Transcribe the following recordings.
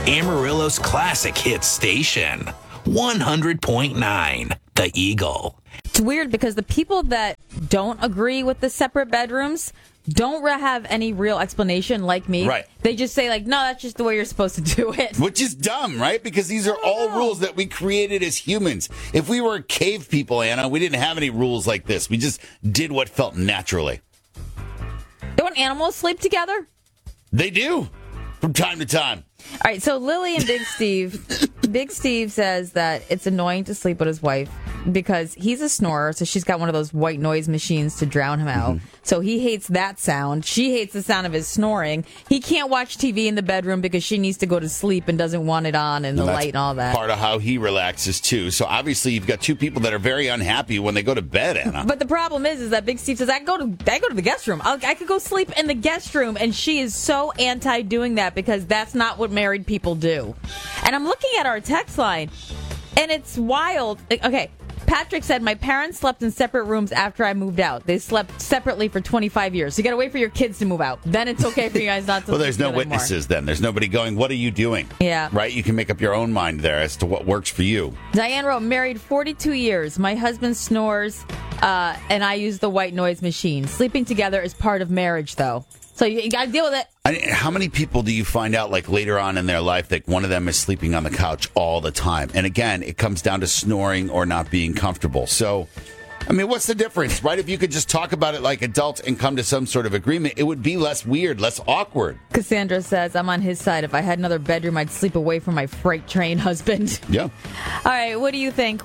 Amarillo's classic hit station, 100.9 The Eagle. It's weird because the people that don't agree with the separate bedrooms don't have any real explanation like me. Right. They just say, like, no, that's just the way you're supposed to do it. Which is dumb, right? Because these are all rules that we created as humans. If we were cave people, Anna, we didn't have any rules like this. We just did what felt naturally. Don't animals sleep together? They do, from time to time. All right, so Lily and Big Steve says that it's annoying to sleep with his wife because he's a snorer, so she's got one of those white noise machines to drown him out. Mm-hmm. So he hates that sound. She hates the sound of his snoring. He can't watch TV in the bedroom because she needs to go to sleep and doesn't want it on and the light and all that. Part of how he relaxes, too. So obviously you've got two people that are very unhappy when they go to bed, Anna. But the problem is that Big Steve says, I go to the guest room. I could go sleep in the guest room, and she is so anti doing that because that's not what married people do. And I'm looking at our text line, and it's wild. Okay, Patrick said, my parents slept in separate rooms after I moved out. They slept separately for 25 years. So you got to wait for your kids to move out. Then it's okay for you guys not to Well, there's no witnesses then. There's nobody going, what are you doing? Yeah. Right? You can make up your own mind there as to what works for you. Diane wrote, married 42 years. My husband snores, and I use the white noise machine. Sleeping together is part of marriage, though. So you got to deal with it. How many people do you find out, like, later on in their life that one of them is sleeping on the couch all the time? And again, it comes down to snoring or not being comfortable. So, I mean, what's the difference, right? If you could just talk about it like adults and come to some sort of agreement, it would be less weird, less awkward. Cassandra says, I'm on his side. If I had another bedroom, I'd sleep away from my freight train husband. Yeah. All right, what do you think?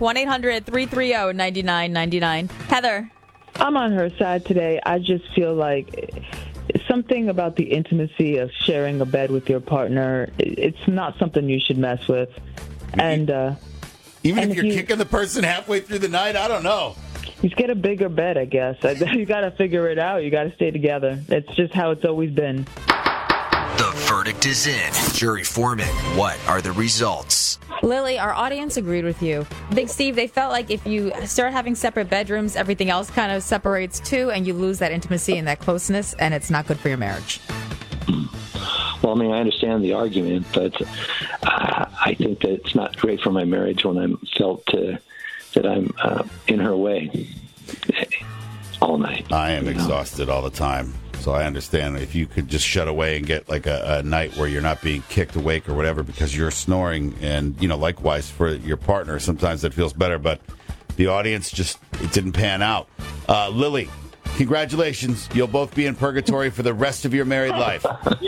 1-800-330-9999. Heather. I'm on her side today. I just feel like something about the intimacy of sharing a bed with your partner, it's not something you should mess with. And even if you're kicking the person halfway through the night, I don't know. Just get a bigger bed, I guess. You got to figure it out. You got to stay together. It's just how it's always been. The verdict is in. Jury foreman, what are the results? Lily, our audience agreed with you. Big Steve, they felt like if you start having separate bedrooms, everything else kind of separates too, and you lose that intimacy and that closeness, and it's not good for your marriage. Well, I mean, I understand the argument, but I think that it's not great for my marriage when I'm felt that I'm in her way all night. I am exhausted all the time. So I understand if you could just shut away and get like a night where you're not being kicked awake or whatever because you're snoring. And, you know, likewise for your partner, sometimes that feels better. But the audience it didn't pan out. Lily, congratulations. You'll both be in purgatory for the rest of your married life.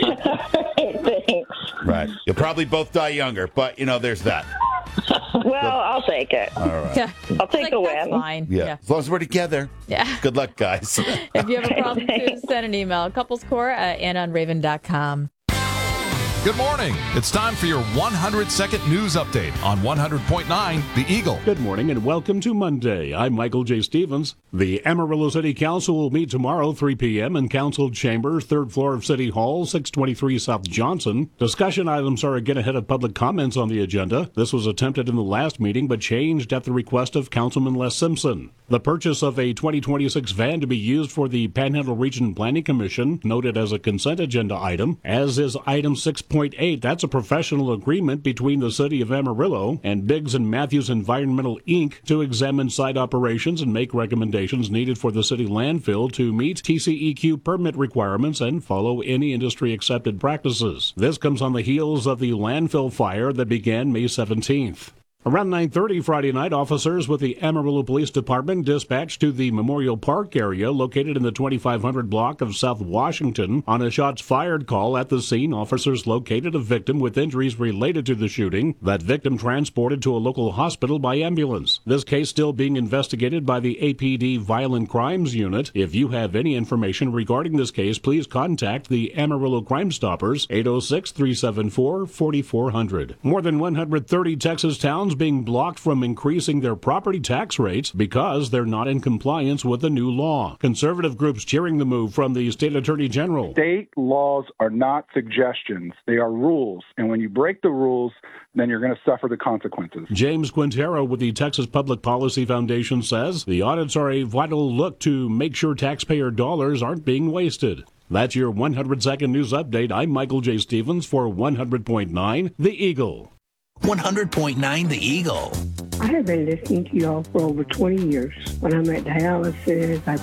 Thanks. Right. You'll probably both die younger, but, you know, there's that. Well, I'll take it. All right. Yeah. I'll take a win. Fine. Yeah. As long as we're together. Yeah. Good luck, guys. If you have a problem, too, send an email. couplescore@annaonraven.com. Good morning. It's time for your 100-second news update on 100.9 The Eagle. Good morning and welcome to Monday. I'm Michael J. Stevens. The Amarillo City Council will meet tomorrow, 3 p.m. in Council Chambers, 3rd floor of City Hall, 623 South Johnson. Discussion items are again ahead of public comments on the agenda. This was attempted in the last meeting but changed at the request of Councilman Les Simpson. The purchase of a 2026 van to be used for the Panhandle Region Planning Commission, noted as a consent agenda item, as is item 6.8. That's a professional agreement between the City of Amarillo and Biggs and Matthews Environmental, Inc. to examine site operations and make recommendations needed for the city landfill to meet TCEQ permit requirements and follow any industry-accepted practices. This comes on the heels of the landfill fire that began May 17th. Around 9:30 Friday night, officers with the Amarillo Police Department dispatched to the Memorial Park area located in the 2500 block of South Washington. On a shots fired call at the scene, officers located a victim with injuries related to the shooting. That victim transported to a local hospital by ambulance. This case still being investigated by the APD Violent Crimes Unit. If you have any information regarding this case, please contact the Amarillo Crime Stoppers, 806-374-4400. More than 130 Texas towns being blocked from increasing their property tax rates because they're not in compliance with the new law. Conservative groups cheering the move from the state attorney general. State laws are not suggestions. They are rules. And when you break the rules, then you're going to suffer the consequences. James Quintero with the Texas Public Policy Foundation says the audits are a vital look to make sure taxpayer dollars aren't being wasted. That's your 100-second news update. I'm Michael J. Stevens for 100.9 The Eagle. 100.9 The Eagle. I have been listening to y'all for over 20 years. When I'm at dialysis, I